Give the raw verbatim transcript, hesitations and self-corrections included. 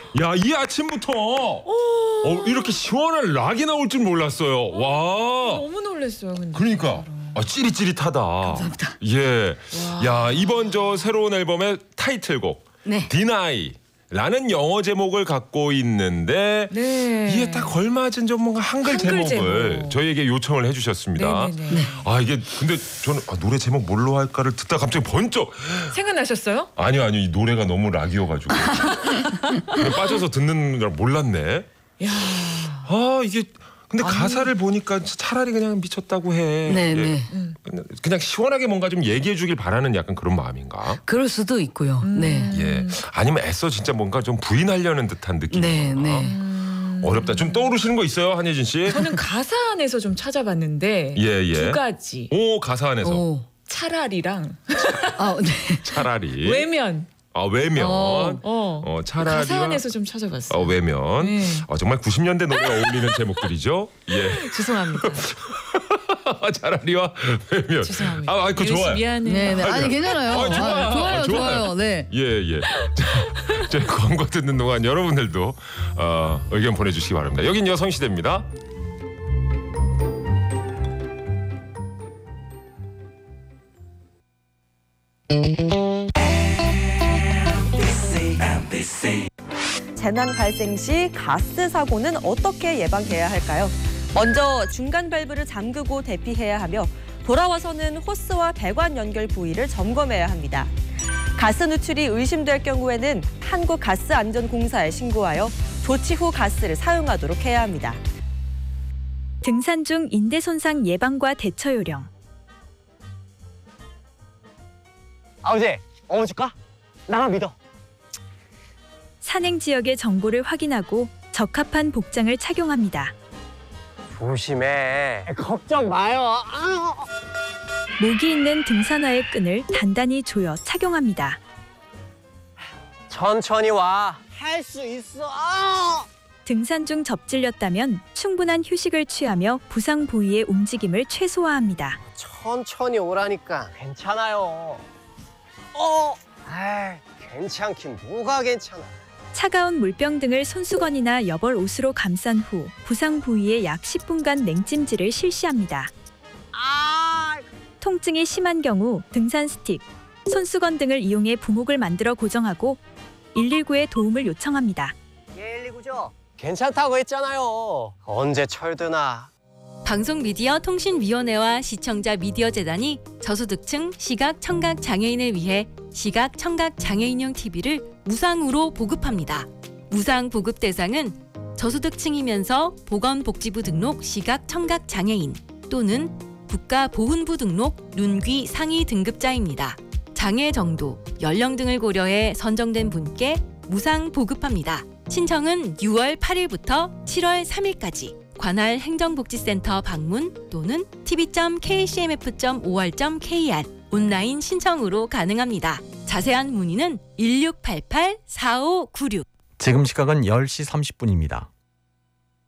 야, 이 아침부터 어, 이렇게 시원한 락이 나올 줄 몰랐어요. 와. 너무 놀랐어요. 근데 그러니까 아, 찌릿찌릿하다. 감사합니다. 예. 야, 이번 저 새로운 앨범의 타이틀곡 네. Deny 라는 영어 제목을 갖고 있는데 네. 이게 딱 걸맞은 좀 뭔가 한글, 한글 제목을 제목. 저희에게 요청을 해주셨습니다. 네네네. 네. 아, 이게 근데 저는 아, 노래 제목 뭘로 할까를 듣다 갑자기 번쩍 생각나셨어요? 아니요 아니요 이 노래가 너무 락이어가지고 그냥 빠져서 듣는 줄 몰랐네. 야. 아, 이게 근데 아니. 가사를 보니까 차라리 그냥 미쳤다고 해. 네, 예. 네. 그냥, 그냥 시원하게 뭔가 좀 얘기해 주길 바라는 약간 그런 마음인가? 그럴 수도 있고요. 음. 네. 예. 아니면 애써 진짜 뭔가 좀 부인하려는 듯한 느낌. 네, 네. 음. 어렵다. 좀 떠오르시는 거 있어요, 한예진 씨? 저는 가사 안에서 좀 찾아봤는데 예, 예. 두 가지. 오, 가사 안에서 오. 차라리랑 아, 네. 차라리. 외면. 아, 외면. 어. 어, 어. 차라리와 가사 안에서 좀 찾아봤어요. 어, 외면. 네. 어, 정말 구십 년대 노래가 어울리는 제목들이죠. 예. 죄송합니다. 차라리와 외면. 죄송합니다. 아, 아, 그거 예수 좋아요. 미안해. 네, 네. 아니 괜찮아요. 아, 좋아요. 아, 좋아요, 아, 좋아요. 좋아요. 네. 예, 예. 자, 저희 광고 듣는 동안 여러분들도 어, 의견 보내주시기 바랍니다. 여긴 여성시대입니다. 재난 발생 시 가스 사고는 어떻게 예방해야 할까요? 먼저 중간 밸브를 잠그고 대피해야 하며 돌아와서는 호스와 배관 연결 부위를 점검해야 합니다. 가스 누출이 의심될 경우에는 한국가스안전공사에 신고하여 조치 후 가스를 사용하도록 해야 합니다. 등산 중 인대 손상 예방과 대처 요령. 아버지, 어머 줄까? 나만 믿어. 산행 지역의 정보를 확인하고 적합한 복장을 착용합니다. 조심해. 걱정 마요. 아! 목이 있는 등산화의 끈을 단단히 조여 착용합니다. 천천히 와. 할 수 있어. 아! 등산 중 접질렸다면 충분한 휴식을 취하며 부상 부위의 움직임을 최소화합니다. 천천히 오라니까. 괜찮아요. 어? 아, 괜찮긴 뭐가 괜찮아. 차가운 물병 등을 손수건이나 여벌 옷으로 감싼 후 부상 부위에 약 십 분간 냉찜질을 실시합니다. 아! 통증이 심한 경우 등산 스틱, 손수건 등을 이용해 부목을 만들어 고정하고 일일구에 도움을 요청합니다. 일이구죠? 괜찮다고 했잖아요. 언제 철드나. 방송미디어통신위원회와 시청자 미디어재단이 저소득층 시각 청각 장애인을 위해 시각 청각 장애인용 티비를 무상으로 보급합니다. 무상 보급 대상은 저소득층이면서 보건복지부 등록 시각 청각 장애인 또는 국가보훈부 등록 눈귀 상위 등급자입니다. 장애 정도, 연령 등을 고려해 선정된 분께 무상 보급합니다. 신청은 유월 팔일부터 칠월 삼일까지 관할 행정복지센터 방문 또는 티비 점 케이씨엠에프 점 오알 점 케이알 온라인 신청으로 가능합니다. 자세한 문의는 일육팔팔 사오구육. 지금 시각은 열 시 삼십 분입니다.